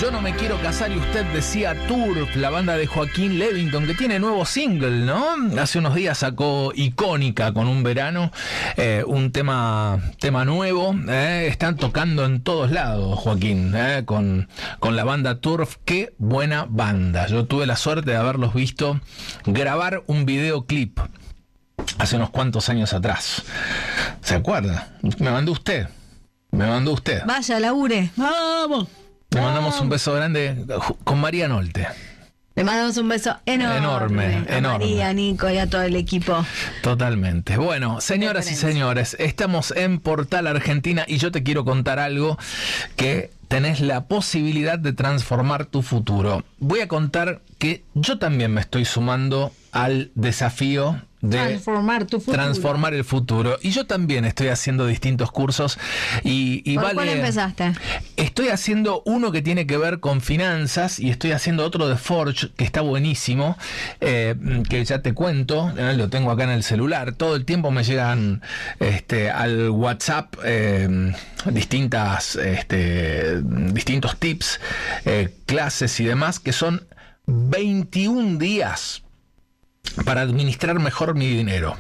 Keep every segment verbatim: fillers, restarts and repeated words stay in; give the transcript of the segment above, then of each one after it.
Yo no me quiero casar y usted decía Turf, la banda de Joaquín Levington, que tiene nuevo single, ¿no? Hace unos días sacó Icónica con Un Verano, eh, un tema, tema nuevo. Eh, están tocando en todos lados, Joaquín, eh, con, con la banda Turf. Qué buena banda. Yo tuve la suerte de haberlos visto grabar un videoclip hace unos cuantos años atrás. ¿Se acuerda? Me mandó usted. Me mandó usted. Vaya, labure. Vamos. Le mandamos un beso grande con María Nolte. Le mandamos un beso enorme. Enorme, a enorme. María, a Nico y a todo el equipo. Totalmente. Bueno, señoras y señores, estamos en Portal Argentina y yo te quiero contar algo que tenés la posibilidad de transformar tu futuro. Voy a contar que yo también me estoy sumando al desafío de transformar tu futuro. Transformar el futuro. Y yo también estoy haciendo distintos cursos. Y, y ¿Por vale, cuál empezaste? Estoy haciendo uno que tiene que ver con finanzas y estoy haciendo otro de Forge que está buenísimo, eh, que ya te cuento, eh, lo tengo acá en el celular. Todo el tiempo me llegan este, al WhatsApp eh, distintas, este, distintos tips, eh, clases y demás, que son veintiún días para administrar mejor mi dinero.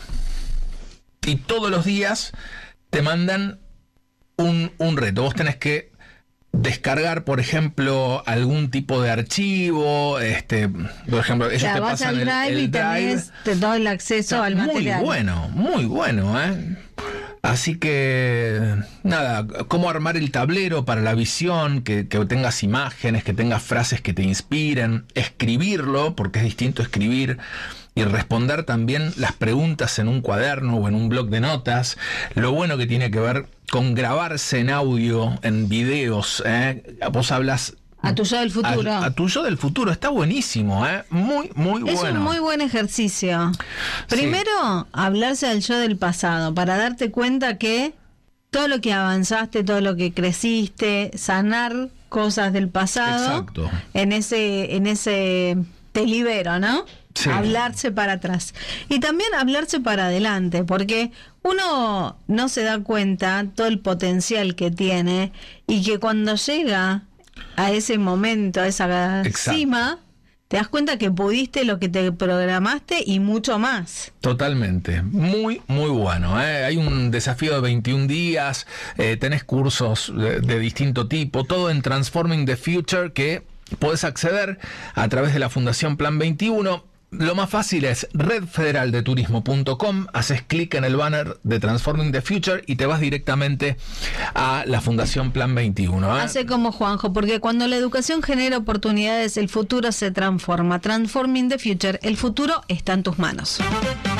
Y todos los días te mandan un, un reto. Vos tenés que descargar, por ejemplo, algún tipo de archivo. Este, por ejemplo, ellos o sea, te vas pasan al el, drive el y drive. tenés te todo el acceso Está al material. Muy bueno, muy bueno, ¿eh? Así que, nada, cómo armar el tablero para la visión, que, que tengas imágenes, que tengas frases que te inspiren, escribirlo, porque es distinto escribir y responder también las preguntas en un cuaderno o en un bloc de notas. Lo bueno que tiene que ver con grabarse en audio, en videos, ¿eh? Vos hablas a tu yo del futuro. A, a tu yo del futuro, está buenísimo, ¿eh? Muy, muy es bueno. Es un muy buen ejercicio. Primero, sí. hablarse al yo del pasado, para darte cuenta que todo lo que avanzaste, todo lo que creciste, sanar cosas del pasado. Exacto. En ese, en ese te libero, ¿no? Sí. Hablarse para atrás. Y también hablarse para adelante, porque uno no se da cuenta todo el potencial que tiene y que cuando llega a ese momento, a esa Exacto. cima, te das cuenta que pudiste lo que te programaste y mucho más. Totalmente. Muy, muy bueno, ¿eh? Hay un desafío de veintiún días, eh, tenés cursos de, de distinto tipo, todo en Transforming the Future, que podés acceder a través de la Fundación Plan veintiuno. Lo más fácil es red federal de turismo punto com, haces clic en el banner de Transforming the Future y te vas directamente a la Fundación Plan veintiuno. ¿eh? Hace como Juanjo, porque cuando la educación genera oportunidades, el futuro se transforma. Transforming the Future, el futuro está en tus manos.